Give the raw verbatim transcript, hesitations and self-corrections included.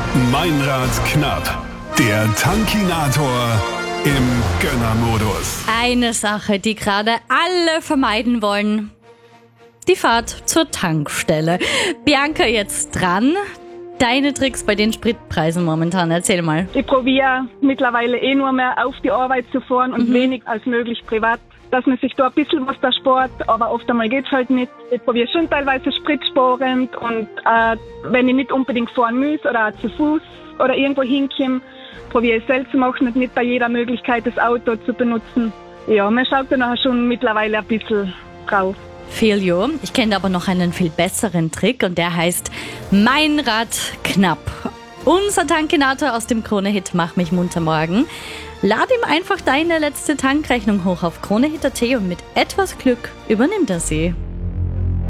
Meinrad knapp. Der Tankinator im Gönnermodus. Eine Sache, die gerade alle vermeiden wollen. Die Fahrt zur Tankstelle. Bianca, jetzt dran. Deine Tricks bei den Spritpreisen momentan, erzähl mal. Ich probiere mittlerweile eh nur mehr auf die Arbeit zu fahren und mhm. wenig als möglich privat. Dass man sich da ein bisschen was da spart, aber oft einmal geht's halt nicht. Ich probiere schon teilweise spritsparend und äh, wenn ich nicht unbedingt fahren muss oder auch zu Fuß oder irgendwo hinkomme, probiere ich selbst zu machen und nicht bei jeder Möglichkeit das Auto zu benutzen. Ja, man schaut dann schon mittlerweile ein bisschen drauf. Feel you. Ich kenne aber noch einen viel besseren Trick und der heißt Meinrad knapp. Unser Tankinator aus dem Krone-Hit Mach mich munter morgen. Lad ihm einfach deine letzte Tankrechnung hoch auf kronehit punkt at und mit etwas Glück übernimmt er sie.